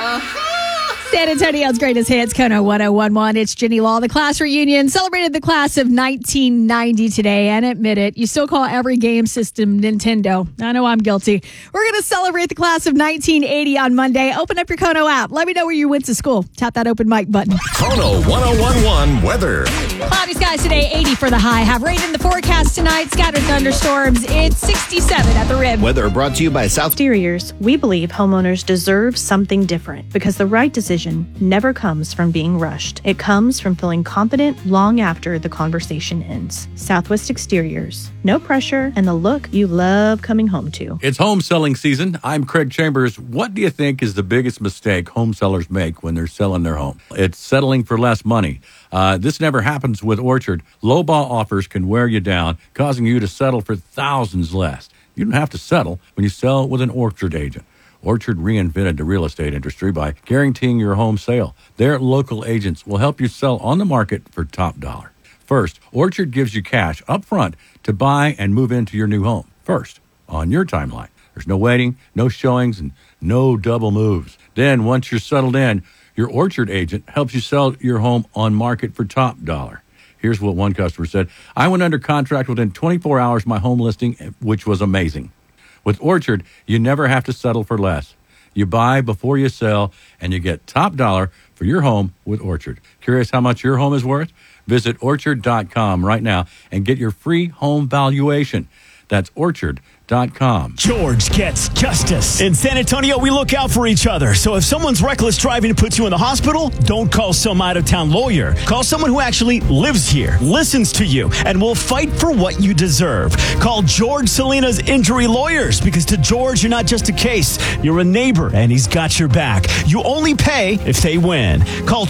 San Antonio's greatest hits, Kono 1011. It's Jenny Law. The class reunion celebrated the class of 1990 today, and admit it, you still call every game system Nintendo. I know I'm guilty. We're going to celebrate the class of 1980 on Monday. Open up your Kono app. Let me know where you went to school. Tap that open mic button. Kono 1011 weather. Cloudy skies today, 80 for the high. Have rain in the forecast tonight. Scattered thunderstorms. It's 67 at the rim. Weather brought to you by South Exteriors. We believe homeowners deserve something different because the right decision never comes from being rushed. It comes from feeling confident long after the conversation ends. Southwest Exteriors. No pressure and the look you love coming home to. It's home selling season. I'm Craig Chambers. What do you think is the biggest mistake home sellers make when they're selling their home? It's settling for less money. This never happens with Orchard. Lowball offers can wear you down, causing you to settle for thousands less. You don't have to settle when you sell with an Orchard agent. Orchard reinvented the real estate industry by guaranteeing your home sale. Their local agents will help you sell on the market for top dollar. First, Orchard gives you cash up front to buy and move into your new home. First, on your timeline. There's no waiting, no showings, and no double moves. Then, once you're settled in, your Orchard agent helps you sell your home on market for top dollar. Here's what one customer said. I went under contract within 24 hours of my home listing, which was amazing. With Orchard, you never have to settle for less. You buy before you sell, and you get top dollar for your home with Orchard. Curious how much your home is worth? Visit Orchard.com right now and get your free home valuation. That's Orchard.com. George gets justice. In San Antonio, we look out for each other. So if someone's reckless driving and puts you in the hospital, don't call some out-of-town lawyer. Call someone who actually lives here, listens to you, and will fight for what you deserve. Call George Salinas Injury Lawyers, because to George, you're not just a case. You're a neighbor, and he's got your back. You only pay if they win. Call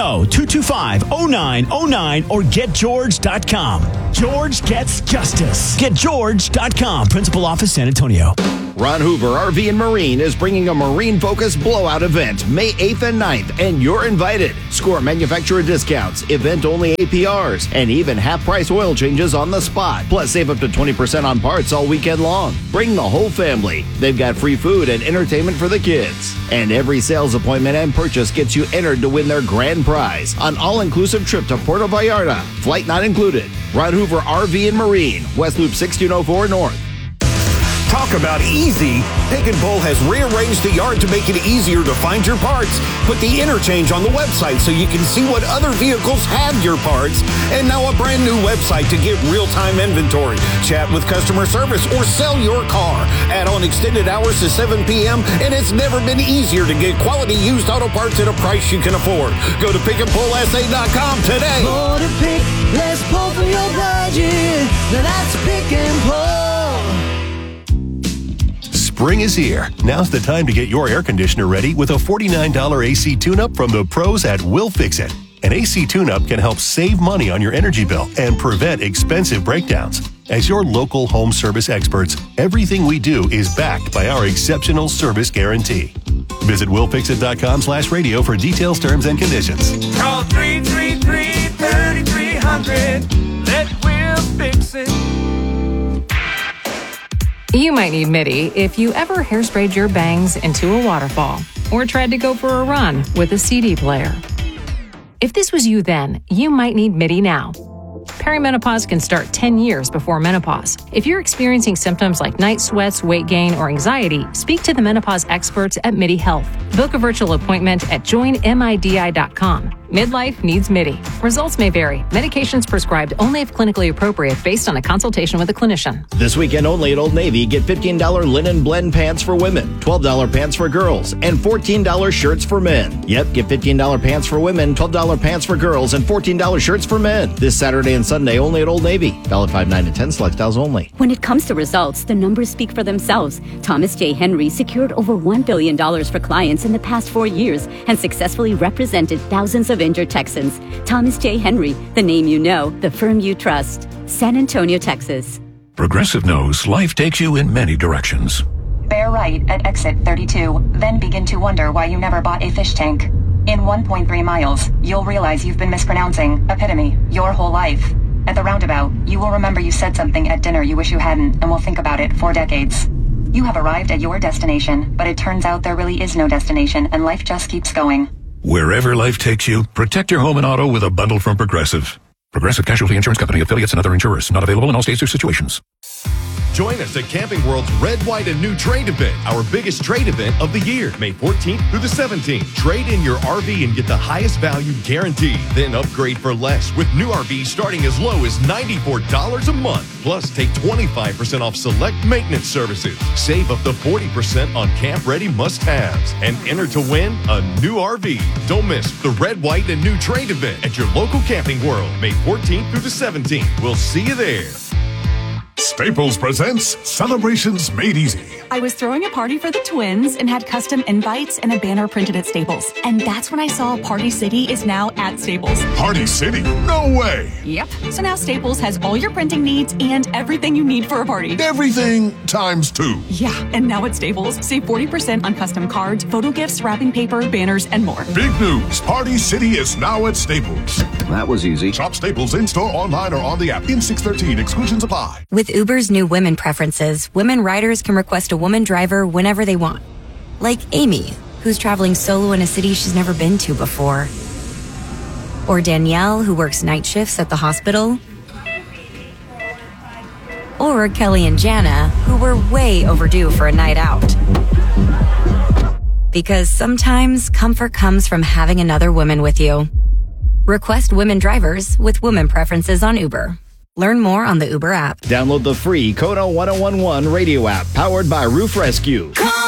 210-225-0909 or getgeorge.com. George gets justice. GetGeorge.com. Principal Office, San Antonio. Ron Hoover RV and Marine is bringing a marine-focused blowout event May 8th and 9th, and you're invited. Score manufacturer discounts, event-only APRs, and even half-price oil changes on the spot. Plus, save up to 20% on parts all weekend long. Bring the whole family. They've got free food and entertainment for the kids. And every sales appointment and purchase gets you entered to win their grand prize, an all-inclusive trip to Puerto Vallarta. Flight not included. Ron Hoover RV and Marine, West Loop 1604 North. Talk about easy. Pick and Pull has rearranged the yard to make it easier to find your parts. Put the interchange on the website so you can see what other vehicles have your parts. And now a brand new website to get real-time inventory. Chat with customer service or sell your car. Add on extended hours to 7 p.m. and it's never been easier to get quality used auto parts at a price you can afford. Go to pickandpullsa.com today. More to pick, less pull for your budget. Now that's Pick and Pull. Spring is here. Now's the time to get your air conditioner ready with a $49 AC tune-up from the pros at Will Fix It. An AC tune-up can help save money on your energy bill and prevent expensive breakdowns. As your local home service experts, everything we do is backed by our exceptional service guarantee. Visit willfixit.com/radio for details, terms, and conditions. Call 333-3300. Let Will Fix It. You might need MIDI if you ever hairsprayed your bangs into a waterfall or tried to go for a run with a CD player. If this was you then, you might need MIDI now. Perimenopause can start 10 years before menopause. If you're experiencing symptoms like night sweats, weight gain, or anxiety, speak to the menopause experts at MIDI Health. Book a virtual appointment at joinmidi.com. Midlife needs MIDI. Results may vary. Medications prescribed only if clinically appropriate based on a consultation with a clinician. This weekend only at Old Navy, get $15 linen blend pants for women, $12 pants for girls, and $14 shirts for men. Yep, get $15 pants for women, $12 pants for girls, and $14 shirts for men. This Saturday and Sunday only at Old Navy. Valid 5, 9, and 10 select styles only. When it comes to results, the numbers speak for themselves. Thomas J. Henry secured over $1 billion for clients in the past 4 years and successfully represented thousands of injured Texans. Thomas J. Henry, the name you know, the firm you trust. San Antonio, Texas. Progressive knows life takes you in many directions. Bear right at exit 32, then begin to wonder why you never bought a fish tank. In 1.3 miles, you'll realize you've been mispronouncing epitome your whole life. At the roundabout, you will remember you said something at dinner you wish you hadn't and will think about it for decades. You have arrived at your destination, but it turns out there really is no destination and life just keeps going. Wherever life takes you, protect your home and auto with a bundle from Progressive. Progressive Casualty Insurance Company, affiliates, and other insurers. Not available in all states or situations. Join us at Camping World's Red, White, and New Trade event, our biggest trade event of the year, May 14th through the 17th. Trade in your RV and get the highest value guaranteed. Then upgrade for less with new RVs starting as low as $94 a month. Plus, take 25% off select maintenance services. Save up to 40% on camp-ready must-haves. And enter to win a new RV. Don't miss the Red, White, and New Trade event at your local Camping World, May 14th through the 17th. We'll see you there. Staples presents Celebrations Made Easy. I was throwing a party for the twins and had custom invites and a banner printed at Staples. And that's when I saw Party City is now at Staples. Party City? No way! Yep. So now Staples has all your printing needs and everything you need for a party. Everything times 2. Yeah, and now at Staples, save 40% on custom cards, photo gifts, wrapping paper, banners, and more. Big news! Party City is now at Staples. That was easy. Shop Staples in-store, online, or on the app. In 613, exclusions apply. With Uber's new women preferences, women riders can request a woman driver whenever they want. Like Amy, who's traveling solo in a city she's never been to before. Or Danielle, who works night shifts at the hospital. Or Kelly and Jana, who were way overdue for a night out. Because sometimes comfort comes from having another woman with you. Request women drivers with women preferences on Uber. Learn more on the Uber app. Download the free Kono 1011 radio app powered by Roof Rescue. Come